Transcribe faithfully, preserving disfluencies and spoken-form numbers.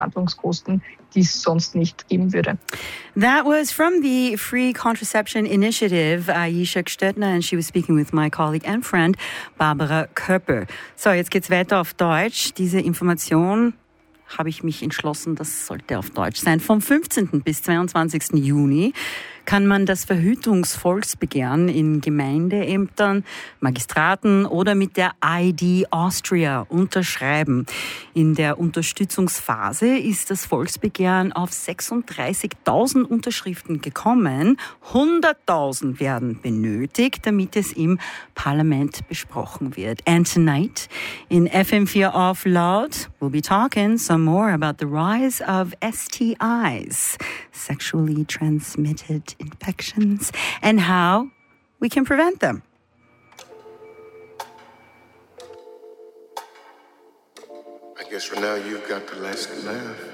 Behandlungskosten, die es sonst nicht geben würde. That was from the Free Contraception Initiative, Ayesha Stöttner, and she was speaking with my colleague and friend Barbara Köppel. So, jetzt geht's weiter auf Deutsch. Diese Information habe ich mich entschlossen, das sollte auf Deutsch sein. Vom fünfzehnten bis zweiundzwanzigsten Juni kann man das Verhütungsvolksbegehren in Gemeindeämtern, Magistraten oder mit der I D Austria unterschreiben. In der Unterstützungsphase ist das Volksbegehren auf sechsunddreißigtausend Unterschriften gekommen. hunderttausend werden benötigt, damit es im Parlament besprochen wird. And tonight in F M four Off Loud, we'll be talking some more about the rise of S T Is, sexually transmitted infections, and how we can prevent them. I guess for now you've got the last laugh.